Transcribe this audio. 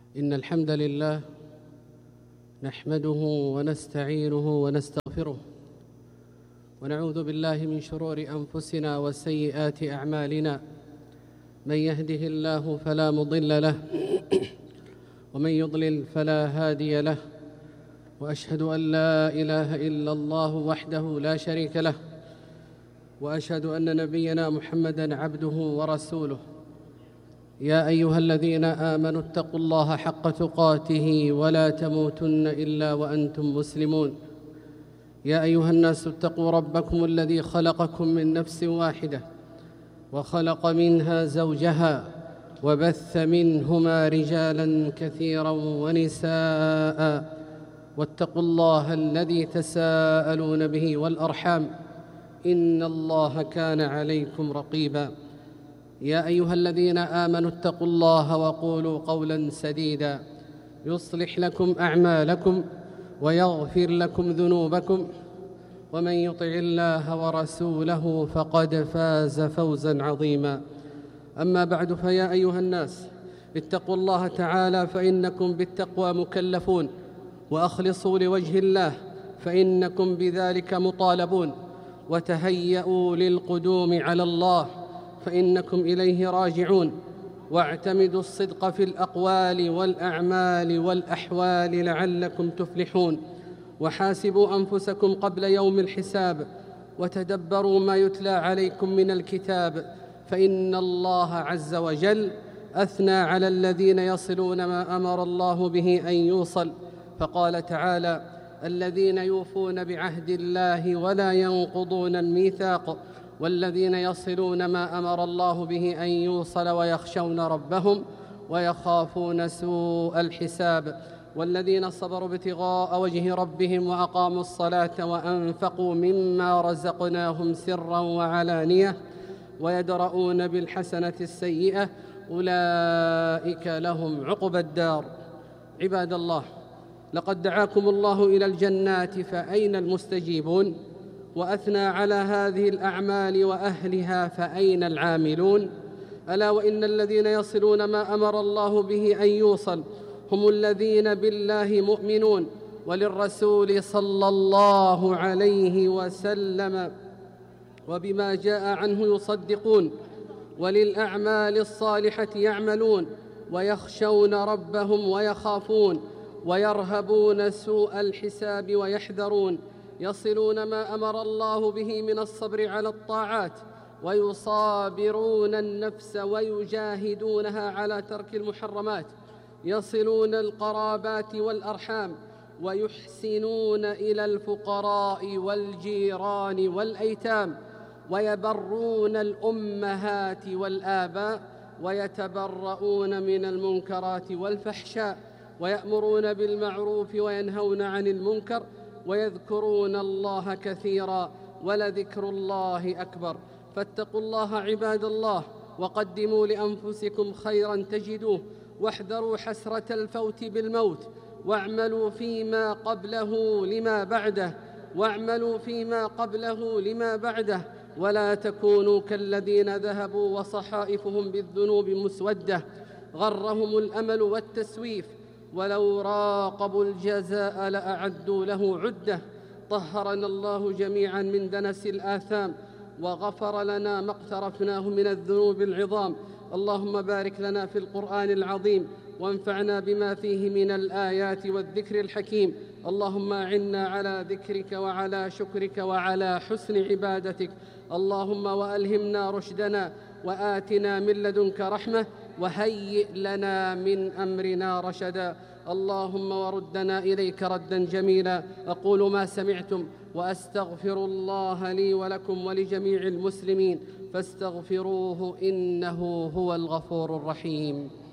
إن الحمد لله نحمده ونستعينه ونستغفره ونعوذ بالله من شرور أنفسنا وسيئات أعمالنا. من يهده الله فلا مضل له ومن يضلل فلا هادي له، وأشهد أن لا إله إلا الله وحده لا شريك له، وأشهد أن نبينا محمدًا عبده ورسوله. يا أيها الذين آمنوا اتقوا الله حق تقاته ولا تموتن إلا وأنتم مسلمون. يا أيها الناس اتقوا ربكم الذي خلقكم من نفس واحدة وخلق منها زوجها وبث منهما رجالاً كثيراً ونساءً، واتقوا الله الذي تساءلون به والأرحام إن الله كان عليكم رقيباً. يا أيها الذين آمنوا اتقوا الله وقولوا قولاً سديداً يصلح لكم أعمالكم ويغفر لكم ذنوبكم، ومن يطع الله ورسوله فقد فاز فوزاً عظيماً. أما بعد، فيا أيها الناس اتقوا الله تعالى فإنكم بالتقوى مكلفون، وأخلصوا لوجه الله فإنكم بذلك مطالبون، وتهيئوا للقدوم على الله فإنكم إليه راجعون، واعتمدوا الصدق في الأقوال والأعمال والأحوال لعلكم تفلحون. وحاسبوا أنفسكم قبل يوم الحساب، وتدبروا ما يتلى عليكم من الكتاب، فإن الله عز وجل أثنى على الذين يصلون ما أمر الله به أن يوصل، فقال تعالى: الذين يوفون بعهد الله ولا ينقضون الميثاق، والذين يصلون ما أمر الله به أن يوصل، ويخشون ربهم ويخافون سوء الحساب، والذين صبروا ابتغاء وجه ربهم وأقاموا الصلاة وأنفقوا مما رزقناهم سرا وعلانية ويدرؤون بالحسنة السيئة أولئك لهم عقبى الدار. عباد الله، لقد دعاكم الله إلى الجنات، فأين المستجيبون؟ وأثنى على هذه الأعمال وأهلها، فأين العاملون؟ ألا وإن الذين يصلون ما أمر الله به أن يوصل هم الذين بالله مؤمنون، وللرسول صلى الله عليه وسلم وبما جاء عنه يصدقون، وللأعمال الصالحة يعملون، ويخشون ربهم ويخافون، ويرهبون سوء الحساب ويحذرون. يصلون ما أمر الله به من الصبر على الطاعات، ويصابرون النفس ويجاهدونها على ترك المحرمات. يصلون القرابات والأرحام، ويحسنون إلى الفقراء والجيران والأيتام، ويبرون الأمهات والآباء، ويتبرؤون من المنكرات والفحشاء، ويأمرون بالمعروف وينهون عن المنكر، ويذكرون الله كثيرا، ولذكر الله أكبر. فاتقوا الله عباد الله، وقدموا لأنفسكم خيرا تجدوه، واحذروا حسرة الفوت بالموت، واعملوا فيما قبله لما بعده، ولا تكونوا كالذين ذهبوا وصحائفهم بالذنوب مسودة غرهم الأمل والتسويف، ولو راقبوا الجزاء لأعدوا له عدة. طهرنا الله جميعا من دنس الآثام، وغفر لنا ما اقترفناه من الذنوب العظام. اللهم بارك لنا في القرآن العظيم، وانفعنا بما فيه من الآيات والذكر الحكيم. اللهم أعنا على ذكرك وعلى شكرك وعلى حسن عبادتك. اللهم وألهمنا رشدنا، وآتنا من لدنك رحمة، وهيئ لنا من أمرنا رشدا. اللهم وردنا إليك ردا جميلا. أقول ما سمعتم، وأستغفر الله لي ولكم ولجميع المسلمين، فاستغفروه إنه هو الغفور الرحيم.